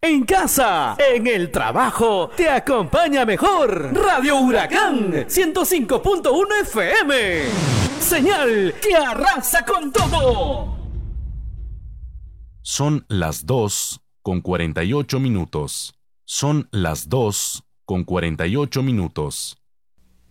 en casa, en el trabajo, te acompaña mejor. Radio Huracán 105.1 FM. Señal que arrasa con todo. Son las 2:48 minutos. Son las 2:48 minutos.